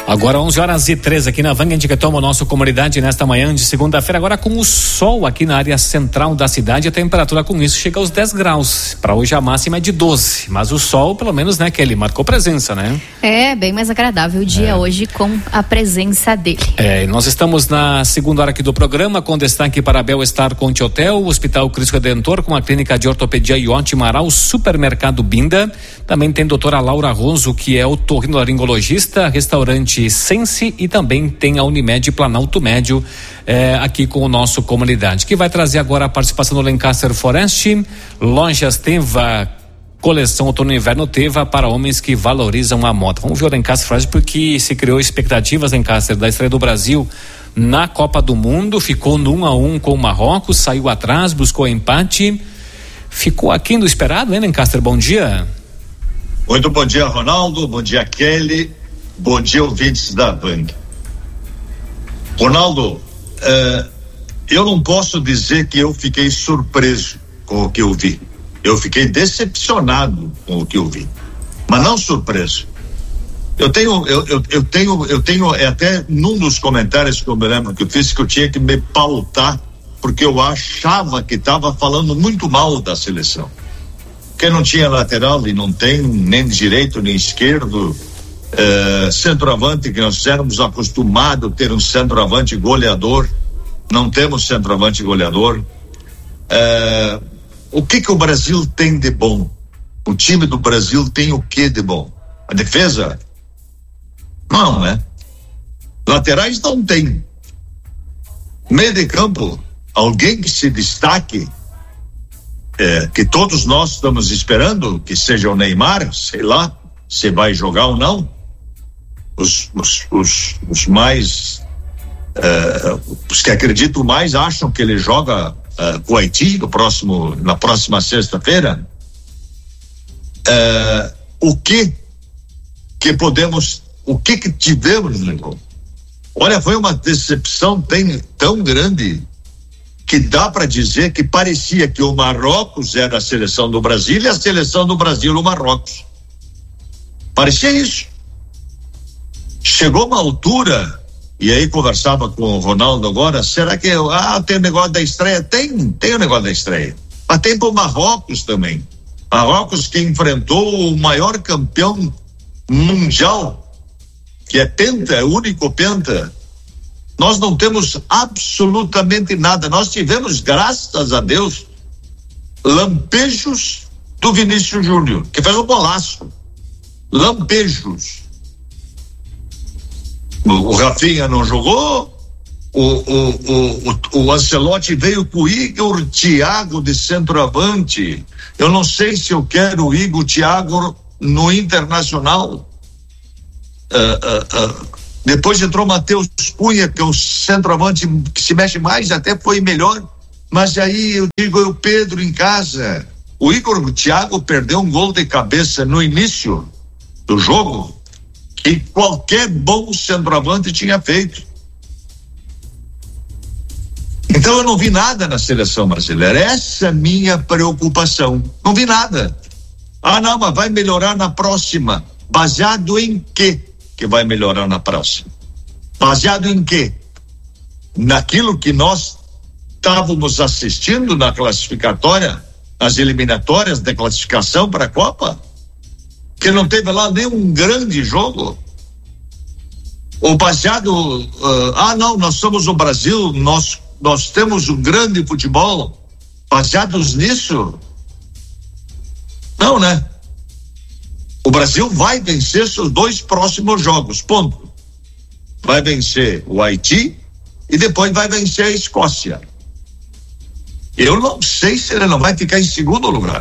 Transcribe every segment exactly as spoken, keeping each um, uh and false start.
Agora onze horas e treze aqui na Vanga, a gente retoma o nosso Comunidade nesta manhã de segunda-feira, agora com o sol aqui na área central da cidade. A temperatura com isso chega aos dez graus. Para hoje a máxima é de doze, mas o sol, pelo menos, né, Kelly, marcou presença, né? É, bem mais agradável o dia é. hoje com a presença dele. É, nós estamos na segunda hora aqui do programa, com destaque para a Bel-Estar Conte Hotel, o Hospital Cristo Redentor, com a Clínica de Ortopedia Iote Marau, o Supermercado Binda. Também tem doutora Laura Ronzo, que é otorrinolaringologista, restaurante Sense, e também tem a Unimed Planalto Médio eh, aqui com o nosso Comunidade, que vai trazer agora a participação do Lancaster Forest, Lojas Teva, coleção outono e inverno Teva para homens que valorizam a moda. Vamos ver o Lancaster Forest, porque se criou expectativas, Lancaster, da estreia do Brasil na Copa do Mundo, ficou no um a um com o Marrocos, saiu atrás, buscou empate, ficou aquém do esperado, hein, Lancaster? Bom dia. Muito bom dia, Ronaldo, bom dia, Kelly. Bom dia, ouvintes da Vang. Ronaldo, eh, eu não posso dizer que eu fiquei surpreso com o que eu vi. Eu fiquei decepcionado com o que eu vi, mas não surpreso. Eu tenho, eu, eu, eu tenho, eu tenho, é até num dos comentários que eu me lembro que eu fiz, que eu tinha que me pautar, porque eu achava que estava falando muito mal da seleção. Porque não tinha lateral e não tem nem direito nem esquerdo. Uh, centroavante, que nós éramos acostumados a ter um centroavante goleador, não temos centroavante goleador. Uh, o que que o Brasil tem de bom? O time do Brasil tem o que de bom? A defesa? Não, né? Laterais não tem. Meio de campo, alguém que se destaque, é, que todos nós estamos esperando, que seja o Neymar, sei lá se vai jogar ou não. Os, os, os, os mais uh, os que acreditam mais acham que ele joga uh, com o Haiti no próximo, na próxima sexta-feira. Uh, o que que podemos, o que que tivemos, Lincoln? Olha, foi uma decepção tão, tão grande que dá para dizer que parecia que o Marrocos era a seleção do Brasil e a seleção do Brasil o Marrocos. Parecia isso. Chegou uma altura, e aí conversava com o Ronaldo agora, será que, ah, tem o negócio da estreia? Tem, tem o negócio da estreia. Mas tem pro Marrocos também. Marrocos que enfrentou o maior campeão mundial, que é penta, é o único penta. Nós não temos absolutamente nada. Nós tivemos, graças a Deus, lampejos do Vinícius Júnior, que fez um golaço. Lampejos. O Rafinha não jogou, o, o, o, o, o Ancelotti veio com o Igor Thiago de centroavante. Eu não sei se eu quero o Igor Thiago no Internacional. Uh, uh, uh, depois entrou Matheus Cunha, que é o centroavante que se mexe mais, até foi melhor. Mas aí eu digo, o Pedro em casa. O Igor Thiago perdeu um gol de cabeça no início do jogo que qualquer bom centroavante tinha feito. Então eu não vi nada na seleção brasileira. Essa é a minha preocupação. Não vi nada. Ah, não, mas vai melhorar na próxima. Baseado em quê que vai melhorar na próxima? Baseado em quê? Naquilo que nós estávamos assistindo na classificatória, nas eliminatórias da classificação para a Copa? Que não teve lá nenhum grande jogo? Ou baseado, uh, ah não, nós somos o Brasil, nós, nós temos um grande futebol, baseados nisso? Não, né? O Brasil vai vencer seus dois próximos jogos, ponto. Vai vencer o Haiti e depois vai vencer a Escócia. Eu não sei se ele não vai ficar em segundo lugar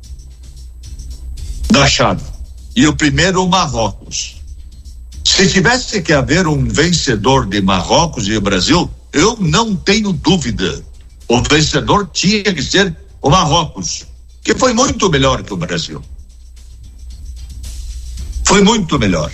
da chave. E o primeiro, o Marrocos. Se tivesse que haver um vencedor de Marrocos e o Brasil, eu não tenho dúvida. O vencedor tinha que ser o Marrocos, que foi muito melhor que o Brasil. Foi muito melhor.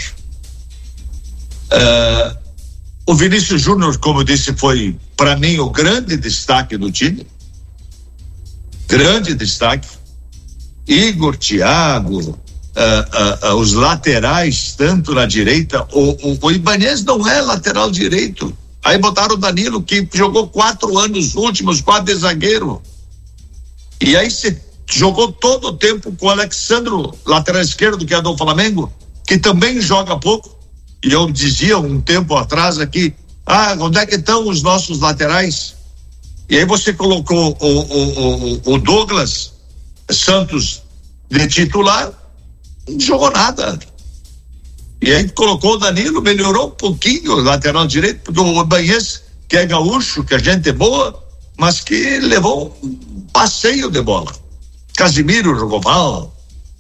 Uh, o Vinícius Júnior, como eu disse, foi, para mim, o grande destaque do time. Grande destaque. Igor Thiago, uh, uh, uh, os laterais, tanto na direita, o, o, o Ibanez não é lateral direito. Aí botaram o Danilo, que jogou quatro anos últimos, quatro de zagueiro. E aí você jogou todo o tempo com o Alexandro, lateral esquerdo, que é do Flamengo, que também joga pouco. E eu dizia um tempo atrás aqui, ah, onde é que estão os nossos laterais? E aí você colocou o, o, o, o Douglas Santos de titular, não jogou nada. E aí colocou o Danilo, melhorou um pouquinho o lateral direito, porque o Ibanez, que é gaúcho, que a gente é boa, mas que levou um passeio de bola. Casimiro jogou mal.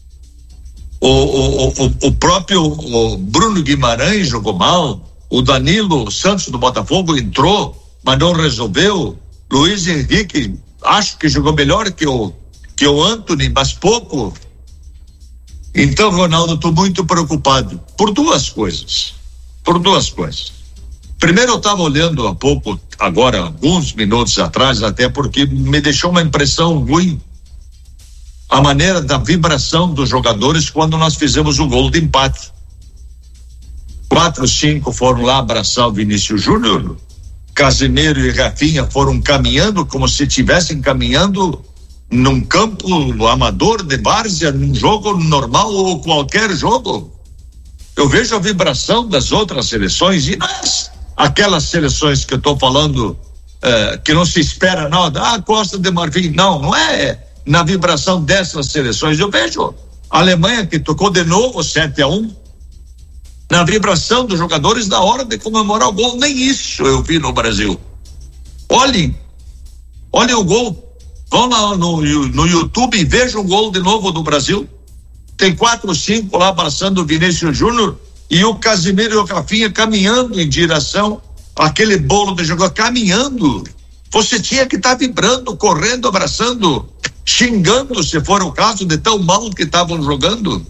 O, o, o, o próprio o Bruno Guimarães jogou mal. O Danilo Santos do Botafogo entrou, mas não resolveu. Luiz Henrique, acho que jogou melhor que o, que o Antony, mas pouco. Então, Ronaldo, estou muito preocupado por duas coisas. Por duas coisas. Primeiro, eu estava olhando há pouco, agora, alguns minutos atrás, até porque me deixou uma impressão ruim. A maneira da vibração dos jogadores quando nós fizemos o gol de empate. Quatro, cinco foram lá abraçar o Vinícius Júnior. Casemiro e Rafinha foram caminhando como se estivessem caminhando num campo amador de várzea, num jogo normal ou qualquer jogo. Eu vejo a vibração das outras seleções e não é aquelas seleções que eu estou falando eh, que não se espera nada. Ah, Costa de Marfim. Não, não é na vibração dessas seleções. Eu vejo a Alemanha, que tocou de novo sete a um, na vibração dos jogadores na hora de comemorar o gol. Nem isso eu vi no Brasil. Olhem, olhem o gol. Vão lá no, no YouTube e vejam o gol de novo do Brasil. Tem quatro, cinco lá abraçando o Vinícius Júnior e o Casimiro e o Rafinha caminhando em direção àquele bolo de jogador, caminhando. Você tinha que estar tá vibrando, correndo, abraçando, xingando, se for o caso, de tão mal que estavam jogando.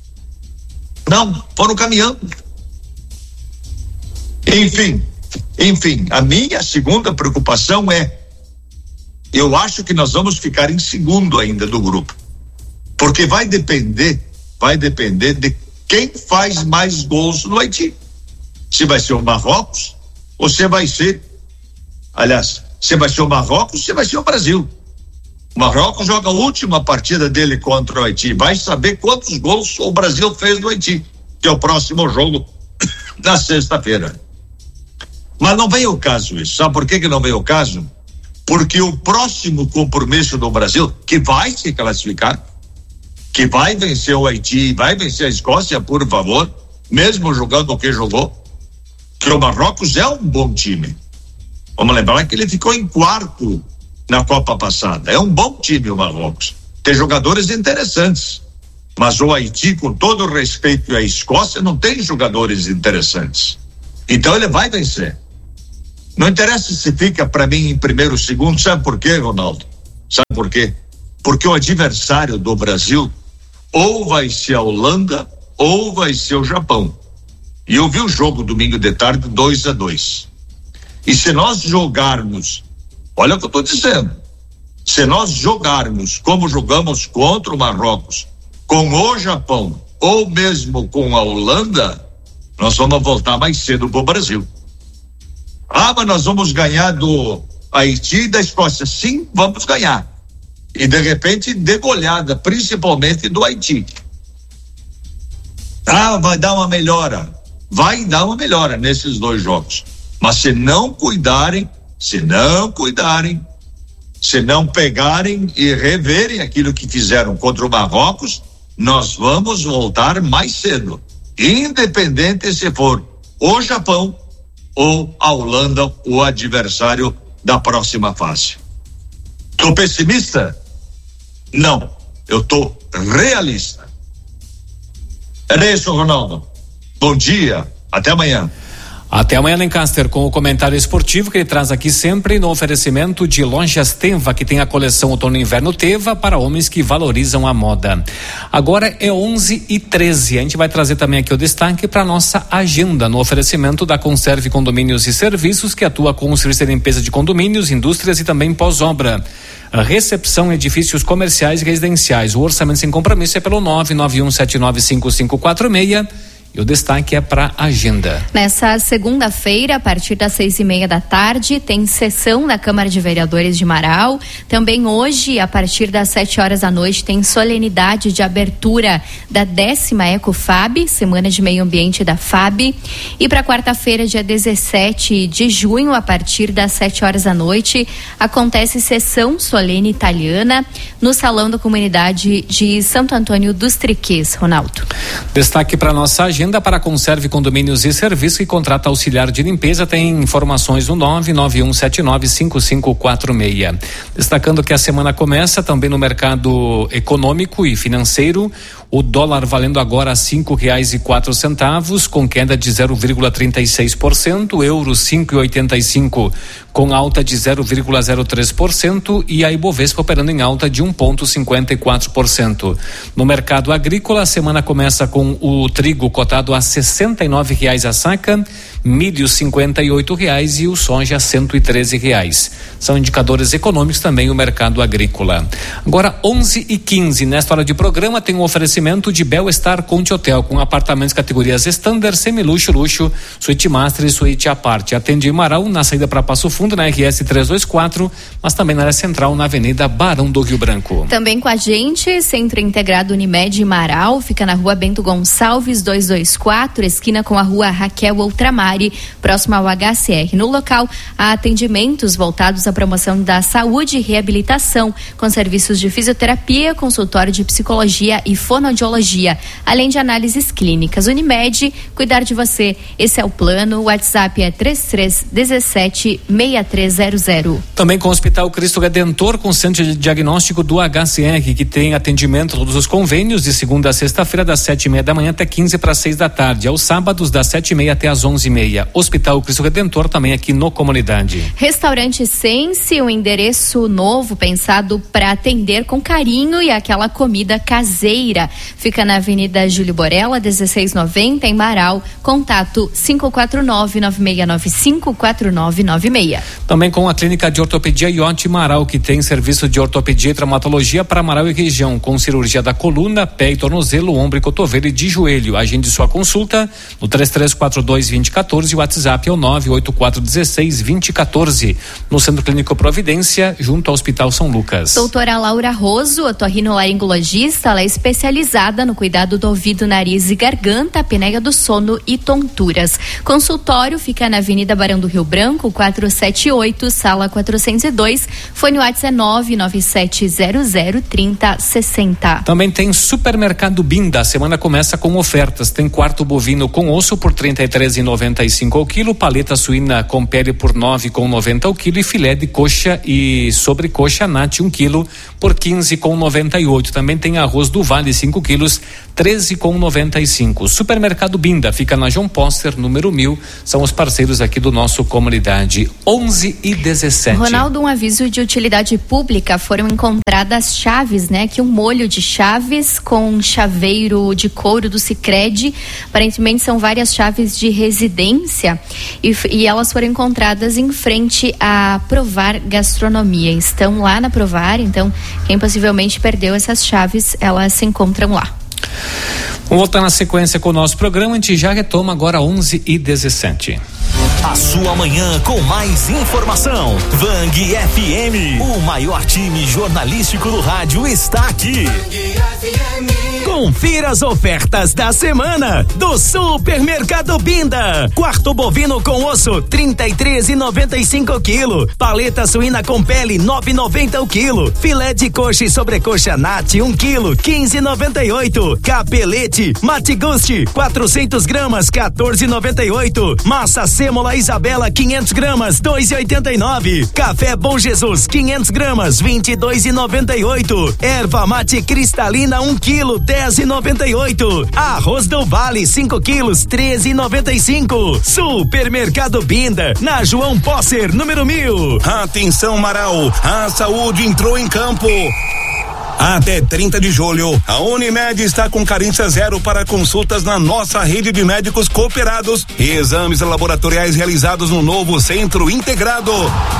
Não, foram caminhando. Enfim, enfim, a minha segunda preocupação é, eu acho que nós vamos ficar em segundo ainda do grupo, porque vai depender, vai depender de quem faz mais gols no Haiti. Se vai ser o Marrocos ou se vai ser, aliás, se vai ser o Marrocos ou se vai ser o Brasil. O Marrocos joga a última partida dele contra o Haiti, vai saber quantos gols o Brasil fez no Haiti, que é o próximo jogo na sexta-feira. Mas não veio o caso isso. Sabe por que que não veio o caso? Porque o próximo compromisso do Brasil, que vai se classificar, que vai vencer o Haiti, vai vencer a Escócia, por favor, mesmo jogando o que jogou, que o Marrocos é um bom time. Vamos lembrar que ele ficou em quarto na Copa passada. É um bom time o Marrocos. Tem jogadores interessantes. Mas o Haiti, com todo o respeito à Escócia, não tem jogadores interessantes. Então ele vai vencer. Não interessa se fica para mim em primeiro ou segundo, sabe por quê, Ronaldo? Sabe por quê? Porque o adversário do Brasil ou vai ser a Holanda ou vai ser o Japão. E eu vi o jogo domingo de tarde, dois a dois. E se nós jogarmos, olha o que eu estou dizendo, se nós jogarmos como jogamos contra o Marrocos, com o Japão ou mesmo com a Holanda, nós vamos voltar mais cedo para o Brasil. Ah, mas nós vamos ganhar do Haiti e da Escócia. Sim, vamos ganhar. E de repente, de goleada, principalmente do Haiti. Ah, vai dar uma melhora. Vai dar uma melhora nesses dois jogos. Mas se não cuidarem, se não cuidarem, se não pegarem e reverem aquilo que fizeram contra o Marrocos, nós vamos voltar mais cedo. Independente se for o Japão ou a Holanda, o adversário da próxima fase. Tô pessimista? Não, eu tô realista. É isso, Ronaldo. Bom dia, até amanhã. Até amanhã, Lancaster, com o comentário esportivo que ele traz aqui sempre no oferecimento de Lojas Teva, que tem a coleção Outono e Inverno Teva para homens que valorizam a moda. Agora é onze e treze. A gente vai trazer também aqui o destaque para nossa agenda no oferecimento da Conserve Condomínios e Serviços, que atua com o serviço de limpeza de condomínios, indústrias e também pós-obra. A recepção em edifícios comerciais e residenciais. O orçamento sem compromisso é pelo nove nove um sete nove cinco cinco quatro seis. E o destaque é para a agenda. Nessa segunda-feira, a partir das seis e meia da tarde, tem sessão da Câmara de Vereadores de Marau. Também hoje, a partir das sete horas da noite, tem solenidade de abertura da décima Ecofab, Semana de Meio Ambiente da F A B. E para quarta-feira, dia dezessete de junho, a partir das sete horas da noite, acontece sessão solene italiana no Salão da Comunidade de Santo Antônio dos Triquês. Ronaldo. Destaque para nossa agenda. Agenda para Conserve Condomínios e Serviços, que contrata auxiliar de limpeza. Tem informações no nove nove um sete nove cinco cinco quatro seis. Destacando que a semana começa também no mercado econômico e financeiro. O dólar valendo agora cinco reais e quatro centavos, com queda de zero vírgula trinta e seis por cento. Euro cinco e oitenta e cinco, com alta de zero vírgula zero três por cento. E a Ibovespa operando em alta de um vírgula cinquenta e quatro por cento. No mercado agrícola, a semana começa com o trigo cotado a sessenta e nove reais a saca, milho cinquenta e oito reais e o soja cento e treze reais. São indicadores econômicos também o mercado agrícola. Agora onze e quinze, nesta hora de programa tem um oferecimento de Bel-Estar Conte Hotel, com apartamentos categorias standard, semiluxo, luxo, suíte master e suíte à parte. Atende em Marau, na saída para Passo Fundo, na R S trezentos e vinte e quatro, mas também na área central, na Avenida Barão do Rio Branco. Também com a gente, Centro Integrado Unimed Marau, fica na Rua Bento Gonçalves duzentos e vinte e quatro, esquina com a Rua Raquel Outramari, próximo ao H C R. No local, há atendimentos voltados à promoção da saúde e reabilitação, com serviços de fisioterapia, consultório de psicologia e fonoaudiologia, além de análises clínicas. Unimed, cuidar de você. Esse é o plano. O WhatsApp é três três um sete, seis três zero zero. Também com o Hospital Cristo Redentor, com centro de diagnóstico do H C R, que tem atendimento todos os convênios de segunda a sexta-feira, das sete e meia da manhã até quinze para seis da tarde. Aos sábados, das sete e meia até as onze e meia. Hospital Cristo Redentor, também aqui no Comunidade. Restaurante Sense, um endereço novo pensado para atender com carinho e aquela comida caseira. Fica na Avenida Júlio Borella, dezesseis noventa, em Marau. Contato cinco quatro nove, nove seis nove cinco, quatro nove nove seis. Também com a Clínica de Ortopedia Iote Marau, que tem serviço de ortopedia e traumatologia para Marau e região, com cirurgia da coluna, pé e tornozelo, ombro e cotovelo e de joelho. Agende sua consulta no três três quatro dois, dois zero um quatro e o WhatsApp é o nove oito quatro um seis, dois zero um quatro. No Centro Clínico Providência, junto ao Hospital São Lucas. Doutora Laura Roso, otorrinolaringologista, ela é especializada no cuidado do ouvido, nariz e garganta, apneia do sono e tonturas. Consultório fica na Avenida Barão do Rio Branco, quatrocentos e setenta e oito, sala quatrocentos e dois. Fone WhatsApp é nove nove sete zero zero, trinta, sessenta. Também tem Supermercado Binda. A semana começa com ofertas. Tem quarto bovino com osso por trinta e três reais e noventa e cinco ao quilo, paleta suína com pele por nove reais e noventa ao quilo e filé de coxa e sobrecoxa nati um quilo por quinze reais e noventa e oito. Também tem arroz do Vale cinco quilos, treze reais e noventa e cinco. Supermercado Binda fica na João Poster, número mil. São os parceiros aqui do nosso Comunidade. onze e dezessete. Ronaldo, um aviso de utilidade pública. Foram encontradas chaves, né? Que um molho de chaves com chaveiro de couro do Sicredi. Aparentemente são várias chaves de residência e, e elas foram encontradas em frente a Provar Gastronomia. Estão lá na Provar, então quem possivelmente perdeu essas chaves, elas se encontram lá. Vamos voltar na sequência com o nosso programa. A gente já retoma agora onze e dezessete. A sua manhã com mais informação. Vang F M, o maior time jornalístico do rádio, está aqui. Confira as ofertas da semana do Supermercado Binda. Quarto bovino com osso, trinta e três reais e noventa e cinco o quilo. Paleta suína com pele, nove reais e noventa o quilo. Filé de coxa e sobrecoxa nati, um quilo, quinze reais e noventa e oito. Capelete Mate Gusti, quatrocentos gramas, quatorze reais e noventa e oito. Massa sêmola Isabela, quinhentos gramas, dois reais e oitenta e nove. Café Bom Jesus, quinhentos gramas, vinte e dois reais e noventa e oito. Erva mate cristalina, um quilo, dez dez e noventa e oito. Arroz do Vale cinco quilos, treze e noventa e cinco. Supermercado Binda, na João Posser, número mil. Atenção, Marau, a saúde entrou em campo. Até trinta de julho, a Unimed está com carência zero para consultas na nossa rede de médicos cooperados e exames laboratoriais realizados no novo Centro Integrado.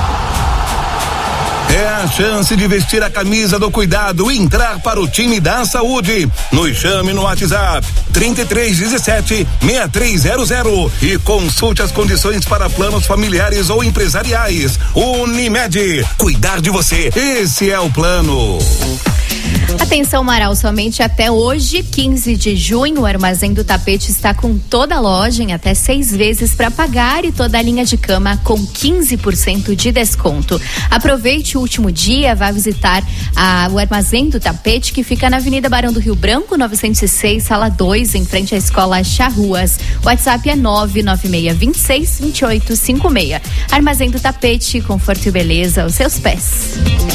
É a chance de vestir a camisa do cuidado e entrar para o time da saúde. Nos chame no WhatsApp trinta e três dezessete, sessenta e três zero zero e consulte as condições para planos familiares ou empresariais. Unimed, cuidar de você, esse é o plano. Atenção, Marau, somente até hoje, quinze de junho, o Armazém do Tapete está com toda a loja em até seis vezes para pagar e toda a linha de cama com quinze por cento de desconto. Aproveite o último dia, vá visitar a, o Armazém do Tapete, que fica na Avenida Barão do Rio Branco, novecentos e seis, sala dois, em frente à Escola Charruas. O WhatsApp é nove nove seis dois seis, dois oito cinco seis. Armazém do Tapete, conforto e beleza aos seus pés.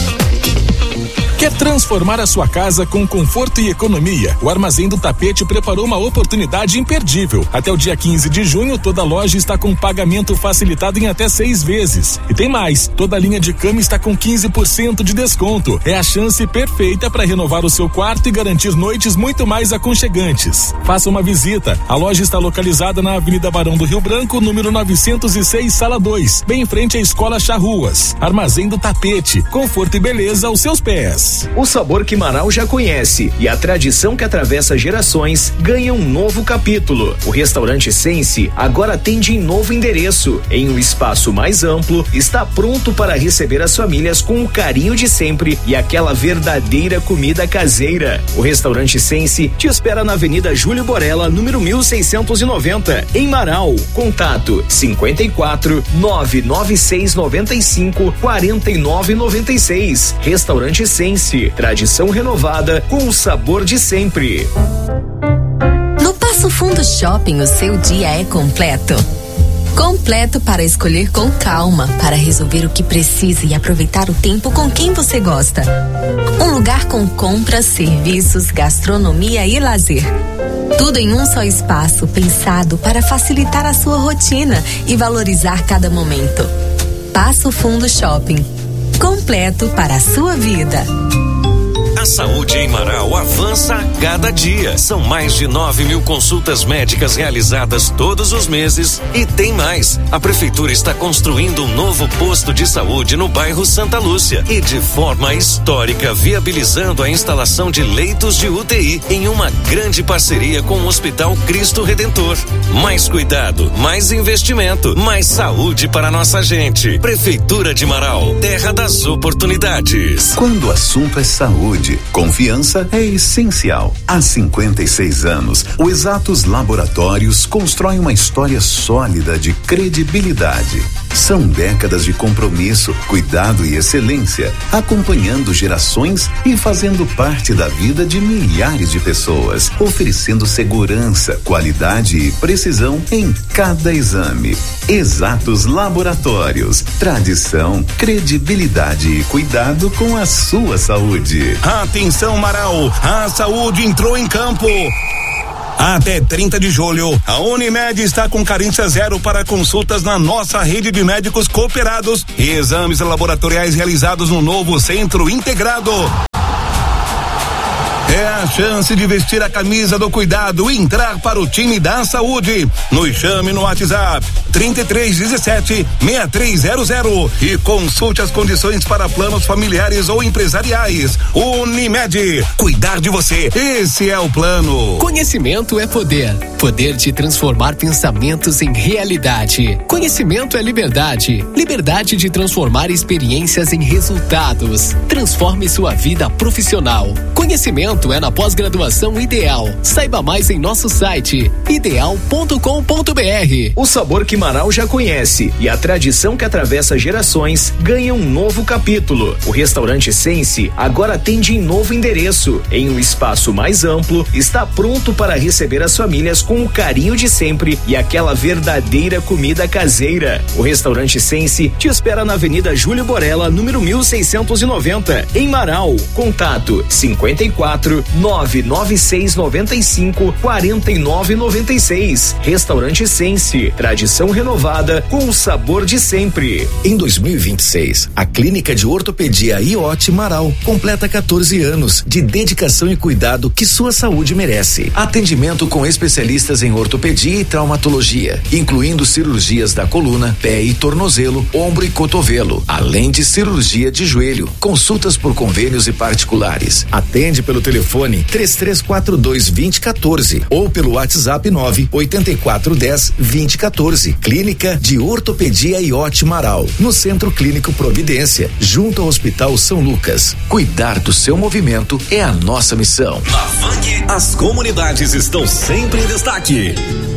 Quer transformar a sua casa com conforto e economia? O Armazém do Tapete preparou uma oportunidade imperdível. Até o dia quinze de junho, toda a loja está com pagamento facilitado em até seis vezes. E tem mais, toda a linha de cama está com quinze por cento de desconto. É a chance perfeita para renovar o seu quarto e garantir noites muito mais aconchegantes. Faça uma visita. A loja está localizada na Avenida Barão do Rio Branco, número novecentos e seis, sala dois, bem em frente à Escola Charruas. Armazém do Tapete, conforto e beleza aos seus pés. O sabor que Marau já conhece e a tradição que atravessa gerações ganha um novo capítulo. O restaurante Sense agora atende em novo endereço, em um espaço mais amplo, está pronto para receber as famílias com o carinho de sempre e aquela verdadeira comida caseira. O restaurante Sense te espera na Avenida Júlio Borella, número mil seiscentos e noventa, em Marau. Contato cinquenta e quatro, nove nove seis nove cinco, quarenta e nove noventa e seis. Restaurante Sense, tradição renovada com o sabor de sempre. No Passo Fundo Shopping, o seu dia é completo. Completo para escolher com calma, para resolver o que precisa e aproveitar o tempo com quem você gosta. Um lugar com compras, serviços, gastronomia e lazer. Tudo em um só espaço, pensado para facilitar a sua rotina e valorizar cada momento. Passo Fundo Shopping. Completo para a sua vida. A saúde em Marau avança a cada dia. São mais de nove mil consultas médicas realizadas todos os meses e tem mais. A prefeitura está construindo um novo posto de saúde no bairro Santa Lúcia e de forma histórica viabilizando a instalação de leitos de U T I em uma grande parceria com o Hospital Cristo Redentor. Mais cuidado, mais investimento, mais saúde para nossa gente. Prefeitura de Marau, terra das oportunidades. Quando o assunto é saúde, confiança é essencial. Há cinquenta e seis anos, o Exatos Laboratórios constrói uma história sólida de credibilidade. São décadas de compromisso, cuidado e excelência, acompanhando gerações e fazendo parte da vida de milhares de pessoas, oferecendo segurança, qualidade e precisão em cada exame. Exatos Laboratórios, tradição, credibilidade e cuidado com a sua saúde. Atenção, Marau, a saúde entrou em campo. Até trinta de julho, a Unimed está com carência zero para consultas na nossa rede de médicos cooperados e exames laboratoriais realizados no novo Centro Integrado. É a chance de vestir a camisa do cuidado e entrar para o time da saúde. Nos chame no WhatsApp trinta e três dezessete, sessenta e três zero zero e consulte as condições para planos familiares ou empresariais. Unimed, cuidar de você, esse é o plano. Conhecimento é poder, poder de transformar pensamentos em realidade. Conhecimento é liberdade, liberdade de transformar experiências em resultados. Transforme sua vida profissional. Conhecimento é na pós-graduação Ideal. Saiba mais em nosso site ideal ponto com ponto br. O sabor que Marau já conhece e a tradição que atravessa gerações ganha um novo capítulo. O restaurante Sense agora atende em novo endereço, em um espaço mais amplo, está pronto para receber as famílias com o carinho de sempre e aquela verdadeira comida caseira. O restaurante Sense te espera na Avenida Júlio Borella, número mil seiscentos e noventa, em Marau. Contato cinquenta e quatro, quatro nove nove seis nove cinco quatro nove nove seis. Restaurante Sense, tradição renovada com o sabor de sempre. Em dois mil e vinte e seis, a Clínica de Ortopedia I O T Marau completa quatorze anos de dedicação e cuidado que sua saúde merece. Atendimento com especialistas em ortopedia e traumatologia, incluindo cirurgias da coluna, pé e tornozelo, ombro e cotovelo, além de cirurgia de joelho. Consultas por convênios e particulares. Atende pelo telefone três três quatro dois dois zero um quatro ou pelo WhatsApp nove oito quatro um zero dois zero um quatro. Clínica de Ortopedia I O T Marau, no Centro Clínico Providência, junto ao Hospital São Lucas. Cuidar do seu movimento é a nossa missão. Na Vang, as comunidades estão sempre em destaque.